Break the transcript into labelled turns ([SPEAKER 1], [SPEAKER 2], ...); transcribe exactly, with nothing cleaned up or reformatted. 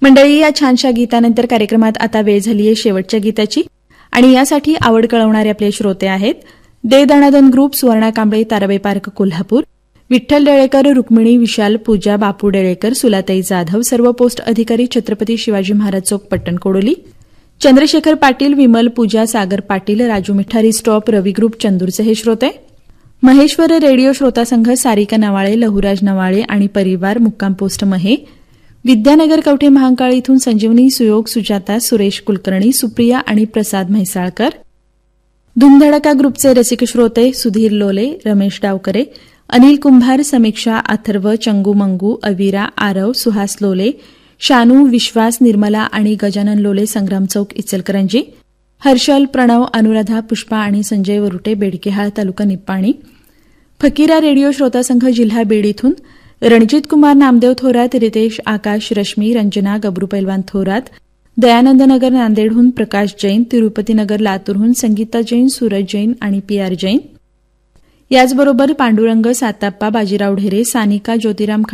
[SPEAKER 1] मंडळी, या छानशा गीतानंतर कार्यक्रमात आता वेळ झाली आहे शेवटच्या गीताची आणि यासाठी आवड कळवणारे आपले श्रोते आहेत दे दणादन ग्रुप, सुवर्णा कांबळे, ताराबाई पार्क, कोल्हापूर, विठ्ठल डेळेकर, रुक्मिणी, विशाल, पूजा, बापू डेळेकर, सुलाताई जाधव, सर्व पोस्ट अधिकारी, छत्रपती शिवाजी महाराज चौक, पट्टण कोडोली, चंद्रशेखर पाटील, विमल, पूजा, सागर पाटील, राजू मिठारी स्टॉप, रवी ग्रुप, चंदूरचे हे श्रोते, महेश्वर रेडिओ श्रोता संघ, सारिका नवाळे, लहुराज नवाळे आणि परिवार, मुक्काम पोस्ट महे, विद्यानगर कवठे महांकाळ इथून संजीवनी, सुयोग, सुजाता, सुरेश कुलकर्णी, सुप्रिया आणि प्रसाद म्हैसाळकर, धुमधडका ग्रुपचे रसिक श्रोते सुधीर लोले, रमेश डावकरे, अनिल कुंभार, समीक्षा, अथर्व, चंगू मंगू, अविरा, आरव, सुहास लोले, शानू, विश्वास, निर्मला आणि गजानन लोले, संग्राम चौक, इचलकरंजी, हर्षल, प्रणव, अनुराधा, पुष्पा आणि संजय वरुटे, बेडकेहाळ, तालुका निप्पाणी, फकीरा रेडिओ श्रोता संघ, जिल्हा बीड इथून रणजित कुमार, नामदेव थोरात, रितेश, आकाश, रश्मी, रंजना, गबरू पैलवान थोरात, दयानंद नगर नांदेडहून प्रकाश जैन, तिरुपती नगर लातूरहून संगीता जैन, सूरज जैन आणि पी आर जैन, याचबरोबर पांडुरंग, साताप्पा, बाजीराव ढेरे, सानिका, ज्योतिराम